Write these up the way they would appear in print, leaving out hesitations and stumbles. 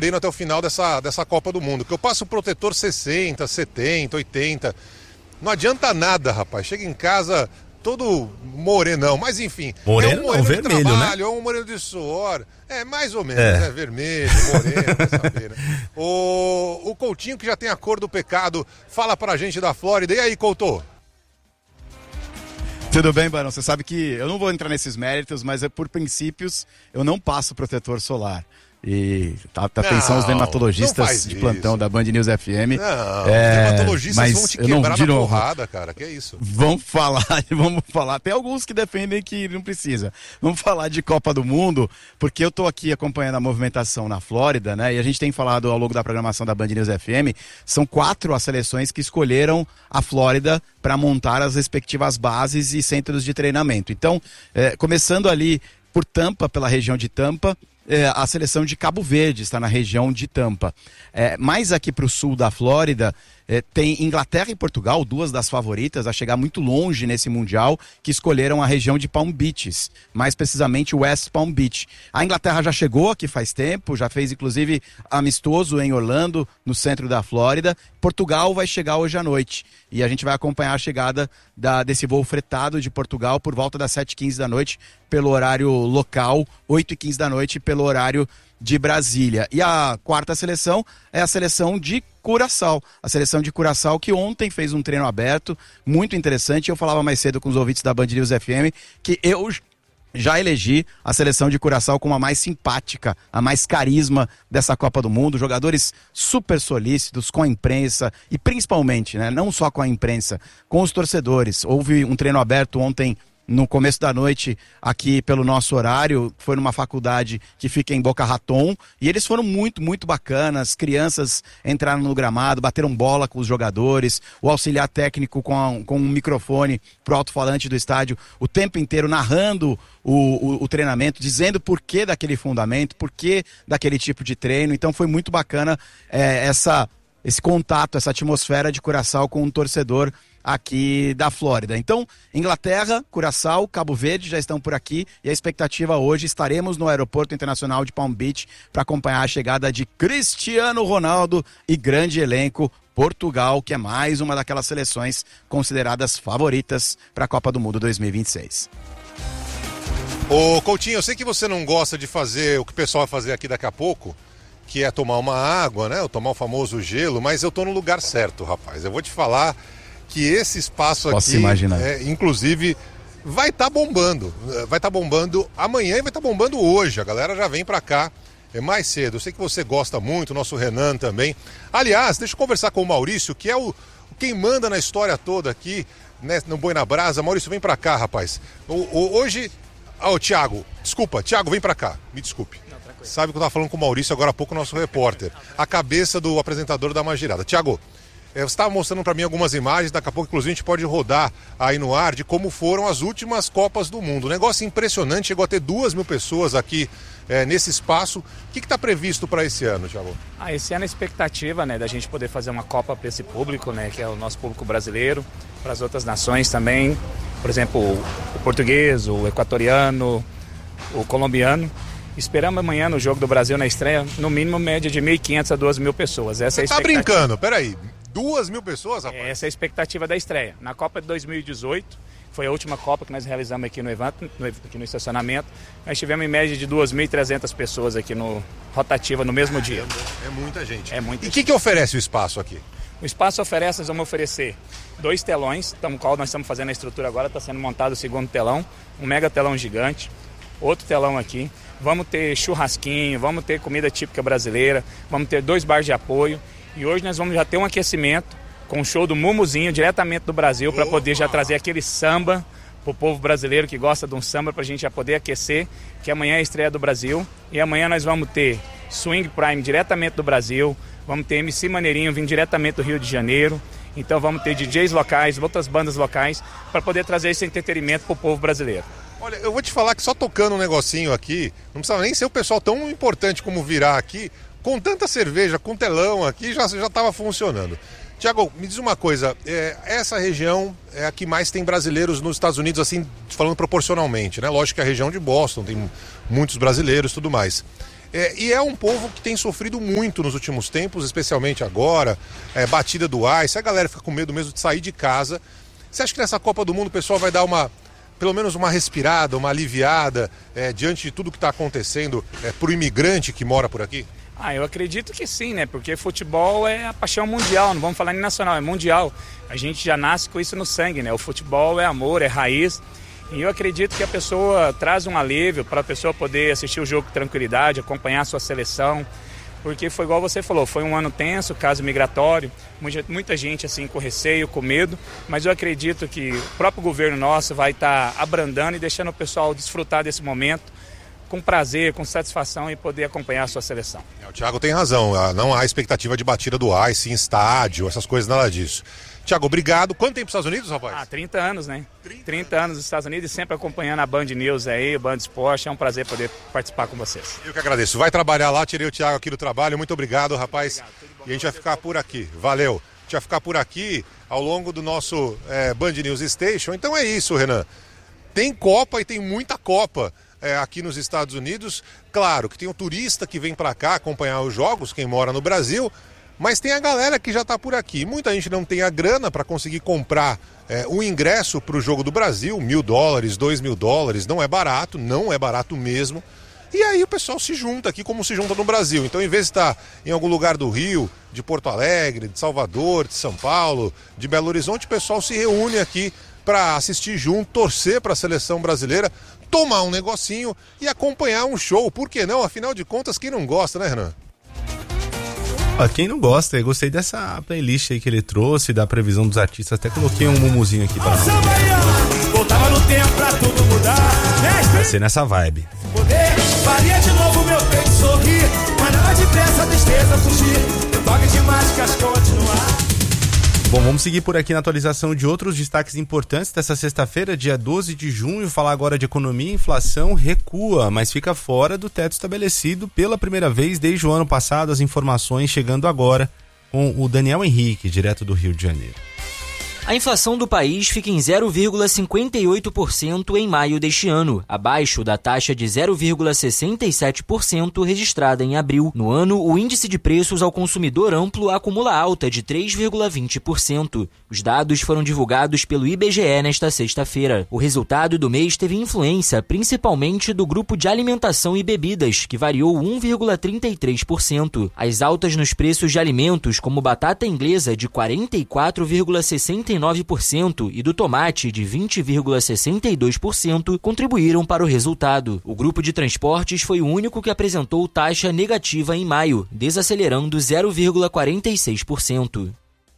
sabendo até o final dessa Copa do Mundo, que eu passo protetor 60, 70, 80. Não adianta nada, rapaz. Chega em casa todo morenão, mas enfim. Moreno, é um moreno de vermelho, trabalho, né? É um moreno de suor. É, mais ou menos, né? Vermelho, moreno, vai saber, né? O Coutinho, que já tem a cor do pecado, fala pra gente da Flórida. E aí, Couto? Tudo bem, Barão? Você sabe que eu não vou entrar nesses méritos, mas por princípios eu não passo protetor solar. E atenção aos dermatologistas de plantão da Band News FM. Não, os dermatologistas vão te quebrar na porrada, cara. Que é isso? Vamos falar. Tem alguns que defendem que não precisa. Vamos falar de Copa do Mundo, porque eu tô aqui acompanhando a movimentação na Flórida, né? E a gente tem falado ao longo da programação da Band News FM, são 4 as seleções que escolheram a Flórida para montar as respectivas bases e centros de treinamento. Então, começando ali por Tampa, pela região de Tampa, a seleção de Cabo Verde está na região de Tampa. Mais aqui para o sul da Flórida, tem Inglaterra e Portugal, 2 das favoritas a chegar muito longe nesse Mundial, que escolheram a região de Palm Beaches, mais precisamente West Palm Beach. A Inglaterra já chegou aqui faz tempo, já fez inclusive amistoso em Orlando, no centro da Flórida. Portugal vai chegar hoje à noite e a gente vai acompanhar a chegada desse voo fretado de Portugal por volta das 7h15 da noite, pelo horário local, 8h15 da noite pelo horário de Brasília. E a 4ª seleção é a seleção de Curaçao. A seleção de Curaçao que ontem fez um treino aberto, muito interessante. Eu falava mais cedo com os ouvintes da Band News FM que eu já elegi a seleção de Curaçao como a mais simpática, a mais carisma dessa Copa do Mundo. Jogadores super solícitos com a imprensa e principalmente, né, não só com a imprensa, com os torcedores. Houve um treino aberto ontem no começo da noite, aqui pelo nosso horário, foi numa faculdade que fica em Boca Raton, e eles foram muito, muito bacanas. Crianças entraram no gramado, bateram bola com os jogadores, o auxiliar técnico com um microfone pro alto-falante do estádio o tempo inteiro narrando o treinamento, dizendo por que daquele fundamento, por que daquele tipo de treino. Então foi muito bacana esse contato, essa atmosfera de Curaçao com um torcedor aqui da Flórida. Então, Inglaterra, Curaçao, Cabo Verde já estão por aqui e a expectativa hoje, estaremos no Aeroporto Internacional de Palm Beach para acompanhar a chegada de Cristiano Ronaldo e grande elenco. Portugal, que é mais uma daquelas seleções consideradas favoritas para a Copa do Mundo 2026. Ô Coutinho, eu sei que você não gosta de fazer o que o pessoal vai fazer aqui daqui a pouco, que é tomar uma água, né? Ou tomar o famoso gelo, mas eu tô no lugar certo, rapaz. Eu vou te falar que esse espaço Posso aqui, imaginar. Inclusive, vai estar bombando. Vai estar bombando amanhã e vai estar bombando hoje. A galera já vem pra cá mais cedo. Eu sei que você gosta muito, o nosso Renan também. Aliás, deixa eu conversar com o Maurício, que é quem manda na história toda aqui, né, no Boi na Brasa. Maurício, vem pra cá, rapaz. Hoje... Thiago, desculpa, Thiago, vem pra cá. Me desculpe. Não, sabe que eu tava falando com o Maurício agora há pouco, nosso repórter. A cabeça do apresentador da Magirada. Thiago, você estava mostrando para mim algumas imagens, daqui a pouco inclusive a gente pode rodar aí no ar de como foram as últimas Copas do Mundo. Um negócio impressionante, chegou a ter 2.000 pessoas aqui nesse espaço. O que está previsto para esse ano, Thiago? Esse ano a expectativa, né, da gente poder fazer uma Copa para esse público, né, que é o nosso público brasileiro, para as outras nações também, por exemplo, o português, o equatoriano, o colombiano. Esperamos amanhã no Jogo do Brasil na estreia, no mínimo média de 1.500 a 2.000 pessoas. Essa é a expectativa. Tá brincando, peraí. 2.000 pessoas, rapaz? Essa é a expectativa da estreia. Na Copa de 2018, foi a última Copa que nós realizamos aqui aqui no estacionamento. Nós tivemos em média de 2.300 pessoas aqui no rotativa no mesmo dia. É muita gente. É muita e o gente. que oferece o espaço aqui? O espaço oferece, nós vamos oferecer 2 telões, qual nós estamos fazendo a estrutura agora, está sendo montado o segundo telão, um mega telão gigante, outro telão aqui. Vamos ter churrasquinho, vamos ter comida típica brasileira, vamos ter 2 bares de apoio. E hoje nós vamos já ter um aquecimento com o show do Mumuzinho, diretamente do Brasil, para poder já trazer aquele samba para o povo brasileiro que gosta de um samba, para a gente já poder aquecer, que amanhã é a estreia do Brasil. E amanhã nós vamos ter Swing Prime diretamente do Brasil, vamos ter MC Maneirinho vindo diretamente do Rio de Janeiro. Então vamos ter DJs locais, outras bandas locais, para poder trazer esse entretenimento para o povo brasileiro. Olha, eu vou te falar que só tocando um negocinho aqui, não precisava nem ser o pessoal tão importante como virar aqui, com tanta cerveja, com telão aqui, já estava funcionando. Tiago, me diz uma coisa, essa região é a que mais tem brasileiros nos Estados Unidos, assim, falando proporcionalmente, né? Lógico que a região de Boston tem muitos brasileiros e tudo mais. E é um povo que tem sofrido muito nos últimos tempos, especialmente agora, batida do ice, a galera fica com medo mesmo de sair de casa. Você acha que nessa Copa do Mundo o pessoal vai dar pelo menos uma respirada, uma aliviada diante de tudo que está acontecendo para o imigrante que mora por aqui? Eu acredito que sim, né? Porque futebol é a paixão mundial, não vamos falar nem nacional, é mundial. A gente já nasce com isso no sangue, né? O futebol é amor, é raiz. E eu acredito que a pessoa traz um alívio para a pessoa poder assistir o jogo com tranquilidade, acompanhar a sua seleção. Porque foi igual você falou, foi um ano tenso, caso migratório, muita gente assim com receio, com medo, mas eu acredito que o próprio governo nosso vai estar abrandando e deixando o pessoal desfrutar desse momento com prazer, com satisfação e poder acompanhar a sua seleção. O Thiago tem razão, não há expectativa de batida do ice em estádio, essas coisas, nada disso. Thiago, obrigado. Quanto tempo nos Estados Unidos, rapaz? 30 anos, né? 30 anos nos Estados Unidos e sempre acompanhando a Band News aí, o Band Esporte. É um prazer poder participar com vocês. Eu que agradeço. Vai trabalhar lá, tirei o Thiago aqui do trabalho. Muito obrigado, rapaz. Obrigado, e a gente vai ficar por aqui. Valeu. A gente vai ficar por aqui ao longo do nosso Band News Station. Então é isso, Renan. Tem Copa e tem muita Copa aqui nos Estados Unidos. Claro que tem o turista que vem para cá acompanhar os jogos, quem mora no Brasil. Mas tem a galera que já está por aqui. Muita gente não tem a grana para conseguir comprar o ingresso para o Jogo do Brasil, $1.000, $2.000, não é barato mesmo. E aí o pessoal se junta aqui como se junta no Brasil. Então, em vez de estar em algum lugar do Rio, de Porto Alegre, de Salvador, de São Paulo, de Belo Horizonte, o pessoal se reúne aqui para assistir junto, torcer para a seleção brasileira, tomar um negocinho e acompanhar um show. Por que não? Afinal de contas, quem não gosta, né, Renan? Quem não gosta, eu gostei dessa playlist aí que ele trouxe, da previsão dos artistas, até coloquei um mumuzinho aqui pra nós. Voltava no tempo pra tudo mudar. Vai ser nessa vibe. Faria de novo meu peito sorrir, mas nada depressa, a tristeza fugir, toque de mágicas continuar. Bom, vamos seguir por aqui na atualização de outros destaques importantes dessa sexta-feira, dia 12 de junho. Falar agora de economia. Inflação recua, mas fica fora do teto estabelecido pela primeira vez desde o ano passado. As informações chegando agora com o Daniel Henrique, direto do Rio de Janeiro. A inflação do país fica em 0,58% em maio deste ano, abaixo da taxa de 0,67% registrada em abril. No ano, o índice de preços ao consumidor amplo acumula alta de 3,20%. Os dados foram divulgados pelo IBGE nesta sexta-feira. O resultado do mês teve influência principalmente do grupo de alimentação e bebidas, que variou 1,33%. As altas nos preços de alimentos, como batata inglesa de 44,69% e do tomate de 20,62% contribuíram para o resultado. O grupo de transportes foi o único que apresentou taxa negativa em maio, desacelerando 0,46%.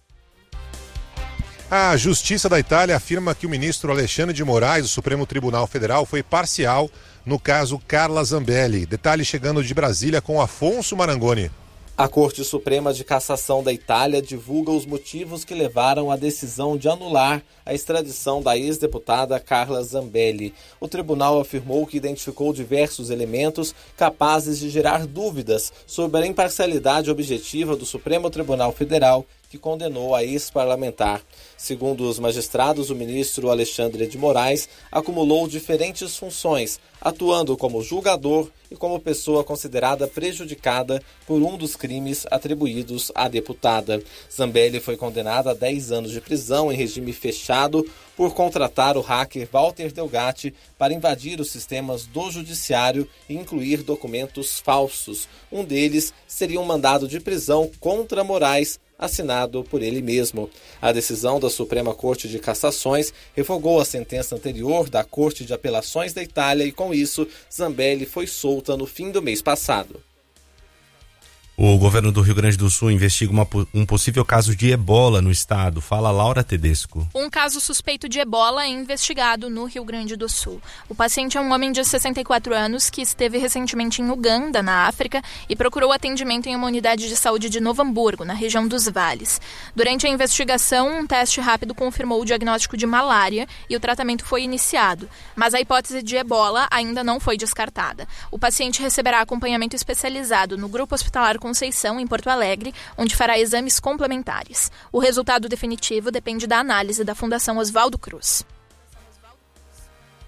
A Justiça da Itália afirma que o ministro Alexandre de Moraes, do Supremo Tribunal Federal, foi parcial no caso Carla Zambelli. Detalhe chegando de Brasília com Afonso Marangoni. A Corte Suprema de Cassação da Itália divulga os motivos que levaram à decisão de anular a extradição da ex-deputada Carla Zambelli. O tribunal afirmou que identificou diversos elementos capazes de gerar dúvidas sobre a imparcialidade objetiva do Supremo Tribunal Federal, que condenou a ex-parlamentar. Segundo os magistrados, o ministro Alexandre de Moraes acumulou diferentes funções, atuando como julgador e como pessoa considerada prejudicada por um dos crimes atribuídos à deputada. Zambelli foi condenada a 10 anos de prisão em regime fechado por contratar o hacker Walter Delgatti para invadir os sistemas do judiciário e incluir documentos falsos. Um deles seria um mandado de prisão contra Moraes, assinado por ele mesmo. A decisão da Suprema Corte de Cassações revogou a sentença anterior da Corte de Apelações da Itália e, com isso, Zambelli foi solta no fim do mês passado. O governo do Rio Grande do Sul investiga um possível caso de ebola no estado. Fala Laura Tedesco. Um caso suspeito de ebola é investigado no Rio Grande do Sul. O paciente é um homem de 64 anos que esteve recentemente em Uganda, na África, e procurou atendimento em uma unidade de saúde de Novo Hamburgo, na região dos Vales. Durante a investigação, um teste rápido confirmou o diagnóstico de malária e o tratamento foi iniciado, mas a hipótese de ebola ainda não foi descartada. O paciente receberá acompanhamento especializado no Grupo Hospitalar Conceição, em Porto Alegre, onde fará exames complementares. O resultado definitivo depende da análise da Fundação Oswaldo Cruz.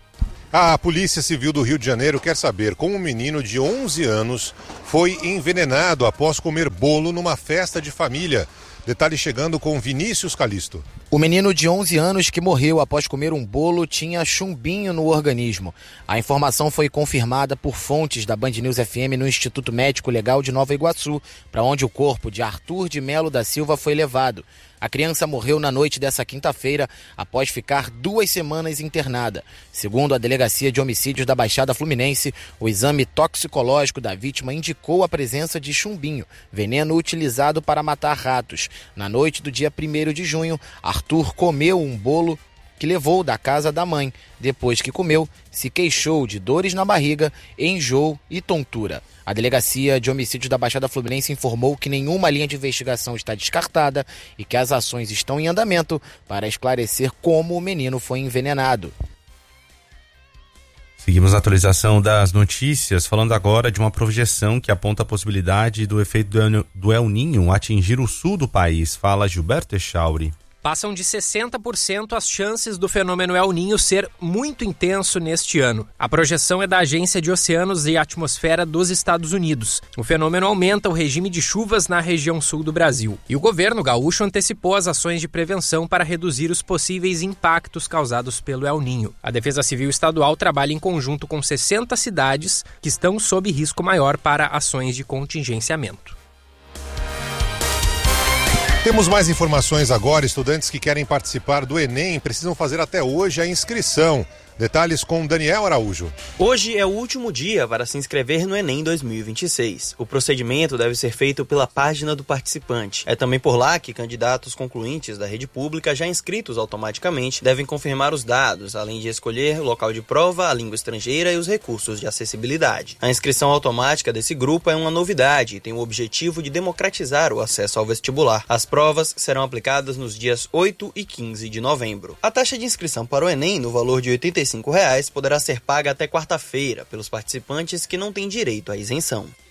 A Polícia Civil do Rio de Janeiro quer saber como um menino de 11 anos foi envenenado após comer bolo numa festa de família. Detalhe chegando com Vinícius Calisto. O menino de 11 anos que morreu após comer um bolo tinha chumbinho no organismo. A informação foi confirmada por fontes da Band News FM no Instituto Médico Legal de Nova Iguaçu, para onde o corpo de Arthur de Melo da Silva foi levado. A criança morreu na noite dessa quinta-feira, após ficar 2 semanas internada. Segundo a Delegacia de Homicídios da Baixada Fluminense, o exame toxicológico da vítima indicou a presença de chumbinho, veneno utilizado para matar ratos. Na noite do dia 1º de junho, Arthur comeu um bolo que levou da casa da mãe. Depois que comeu, se queixou de dores na barriga, enjoo e tontura. A Delegacia de Homicídios da Baixada Fluminense informou que nenhuma linha de investigação está descartada e que as ações estão em andamento para esclarecer como o menino foi envenenado. Seguimos a atualização das notícias, falando agora de uma projeção que aponta a possibilidade do efeito do El Niño atingir o sul do país. Fala Gilberto Echauri. Passam de 60% as chances do fenômeno El Niño ser muito intenso neste ano. A projeção é da Agência de Oceanos e Atmosfera dos Estados Unidos. O fenômeno aumenta o regime de chuvas na região sul do Brasil. E o governo gaúcho antecipou as ações de prevenção para reduzir os possíveis impactos causados pelo El Niño. A Defesa Civil Estadual trabalha em conjunto com 60 cidades que estão sob risco maior para ações de contingenciamento. Temos mais informações agora. Estudantes que querem participar do Enem precisam fazer até hoje a inscrição. Detalhes com Daniel Araújo. Hoje é o último dia para se inscrever no Enem 2026. O procedimento deve ser feito pela página do participante. É também por lá que candidatos concluintes da rede pública, já inscritos automaticamente, devem confirmar os dados, além de escolher o local de prova, a língua estrangeira e os recursos de acessibilidade. A inscrição automática desse grupo é uma novidade e tem o objetivo de democratizar o acesso ao vestibular. As provas serão aplicadas nos dias 8 e 15 de novembro. A taxa de inscrição para o Enem, no valor de R$ 85, poderá ser paga até quarta-feira pelos participantes que não têm direito à isenção.